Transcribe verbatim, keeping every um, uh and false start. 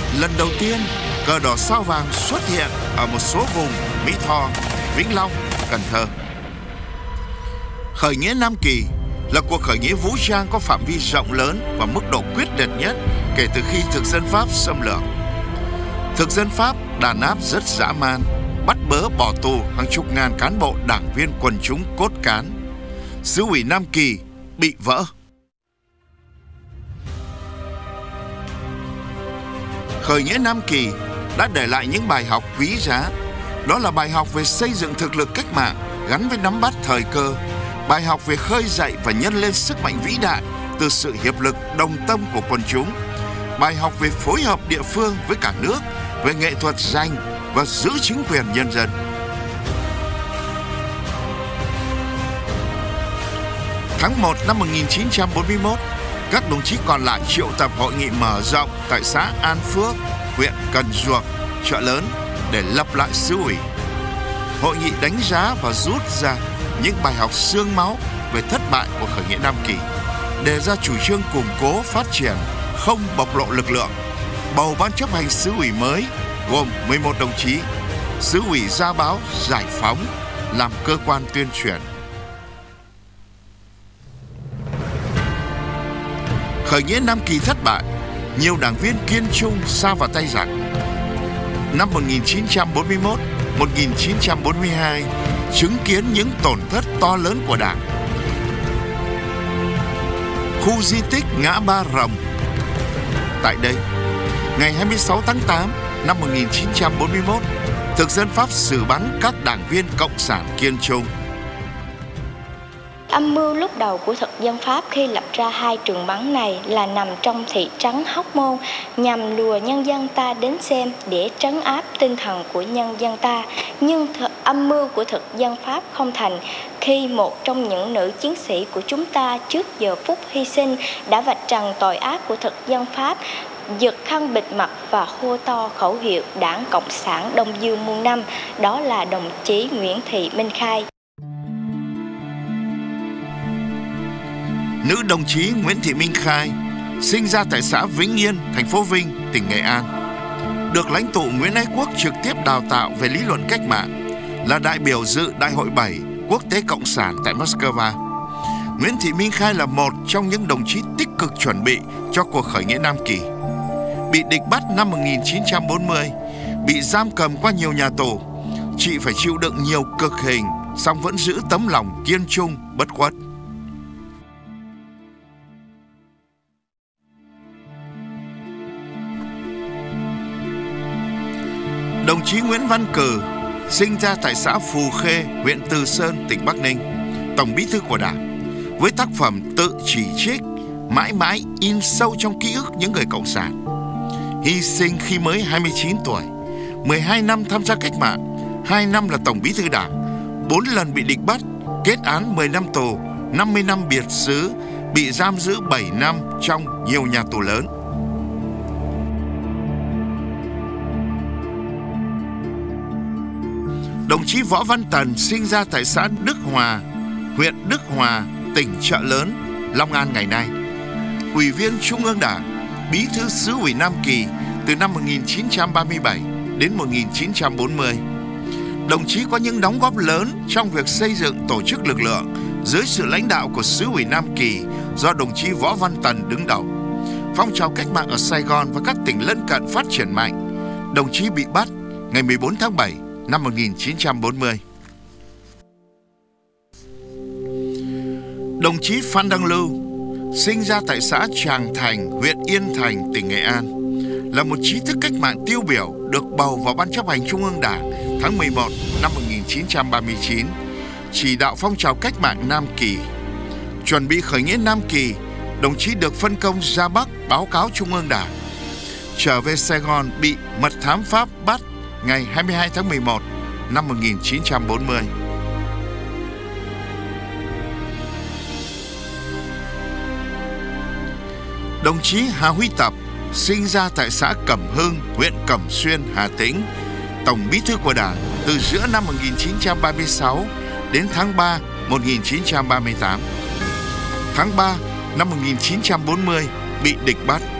Lần đầu tiên, cờ đỏ sao vàng xuất hiện ở một số vùng Mỹ Tho, Vĩnh Long, Cần Thơ. Khởi nghĩa Nam Kỳ là cuộc khởi nghĩa vũ trang có phạm vi rộng lớn và mức độ quyết liệt nhất kể từ khi thực dân Pháp xâm lược. Thực dân Pháp đàn áp rất dã man, bắt bớ bỏ tù hàng chục ngàn cán bộ đảng viên quần chúng cốt cán. Xứ ủy Nam Kỳ bị vỡ. Khởi nghĩa Nam Kỳ đã để lại những bài học quý giá. Đó là bài học về xây dựng thực lực cách mạng gắn với nắm bắt thời cơ, bài học về khơi dậy và nhân lên sức mạnh vĩ đại từ sự hiệp lực đồng tâm của quần chúng, bài học về phối hợp địa phương với cả nước, về nghệ thuật giành và giữ chính quyền nhân dân. Tháng một năm một nghìn chín trăm bốn mươi mốt, các đồng chí còn lại triệu tập hội nghị mở rộng tại xã An Phước, huyện Cần Duộc, Chợ Lớn để lập lại xứ ủy. Hội nghị đánh giá và rút ra những bài học xương máu về thất bại của khởi nghĩa Nam Kỳ, đề ra chủ trương củng cố phát triển, không bộc lộ lực lượng, bầu ban chấp hành xứ ủy mới gồm mười một đồng chí, xứ ủy ra báo Giải Phóng làm cơ quan tuyên truyền. Khởi nghĩa Nam Kỳ thất bại, nhiều đảng viên kiên trung sa vào tay giặc. Năm một nghìn chín trăm bốn mươi mốt đến một nghìn chín trăm bốn mươi hai chứng kiến những tổn thất to lớn của Đảng. Khu di tích Ngã Ba Rồng. Tại đây, ngày hai mươi sáu tháng tám năm một nghìn chín trăm bốn mươi mốt, thực dân Pháp xử bắn các đảng viên cộng sản kiên trung. Âm mưu lúc đầu của thực dân Pháp khi lập ra hai trường bắn này là nằm trong thị trấn Hóc Môn, nhằm lùa nhân dân ta đến xem để trấn áp tinh thần của nhân dân ta. Nhưng âm mưu của thực dân Pháp không thành khi một trong những nữ chiến sĩ của chúng ta trước giờ phút hy sinh đã vạch trần tội ác của thực dân Pháp, giật khăn bịt mặt và hô to khẩu hiệu Đảng Cộng sản Đông Dương muôn năm, đó là đồng chí Nguyễn Thị Minh Khai. Nữ đồng chí Nguyễn Thị Minh Khai sinh ra tại xã Vĩnh Yên, thành phố Vinh, tỉnh Nghệ An. Được lãnh tụ Nguyễn Ái Quốc trực tiếp đào tạo về lý luận cách mạng, là đại biểu dự Đại hội bảy Quốc tế Cộng sản tại Moscow. Nguyễn Thị Minh Khai là một trong những đồng chí tích cực chuẩn bị cho cuộc khởi nghĩa Nam Kỳ. Bị địch bắt năm một nghìn chín trăm bốn mươi, bị giam cầm qua nhiều nhà tù, chị phải chịu đựng nhiều cực hình, song vẫn giữ tấm lòng kiên trung, bất khuất. Đồng chí Nguyễn Văn Cử sinh ra tại xã Phù Khê, huyện Từ Sơn, tỉnh Bắc Ninh, Tổng Bí thư của Đảng, với tác phẩm tự chỉ trích mãi mãi in sâu trong ký ức những người cộng sản. Hy sinh khi mới hai mươi chín tuổi, mười hai năm tham gia cách mạng, hai năm là Tổng Bí thư Đảng, bốn lần bị địch bắt, kết án mười năm tù, năm mươi năm biệt xứ, bị giam giữ bảy năm trong nhiều nhà tù lớn. Đồng chí Võ Văn Tần sinh ra tại xã Đức Hòa, huyện Đức Hòa, tỉnh Chợ Lớn, Long An ngày nay. Ủy viên Trung ương Đảng, Bí thư xứ ủy Nam Kỳ từ năm một nghìn chín trăm ba mươi bảy đến một nghìn chín trăm bốn mươi. Đồng chí có những đóng góp lớn trong việc xây dựng tổ chức lực lượng dưới sự lãnh đạo của xứ ủy Nam Kỳ do đồng chí Võ Văn Tần đứng đầu. Phong trào cách mạng ở Sài Gòn và các tỉnh lân cận phát triển mạnh. Đồng chí bị bắt ngày mười bốn tháng bảy năm một nghìn chín trăm bốn mươi. Đồng chí Phan Đăng Lưu sinh ra tại xã Tràng Thành, huyện Yên Thành, tỉnh Nghệ An, là một trí thức cách mạng tiêu biểu được bầu vào Ban chấp hành Trung ương Đảng tháng mười một năm một nghìn chín trăm ba mươi chín, chỉ đạo phong trào cách mạng Nam Kỳ. Chuẩn bị khởi nghĩa Nam Kỳ, đồng chí được phân công ra Bắc báo cáo Trung ương Đảng. Trở về Sài Gòn bị mật thám Pháp bắt ngày hai mươi hai tháng mười một năm một nghìn chín trăm bốn mươi. Đồng chí Hà Huy Tập sinh ra tại xã Cẩm Hưng, huyện Cẩm Xuyên, Hà Tĩnh, Tổng Bí thư của Đảng từ giữa năm một nghìn chín trăm ba mươi sáu đến tháng ba một nghìn chín trăm ba mươi tám. Tháng ba năm một nghìn chín trăm bốn mươi bị địch bắt.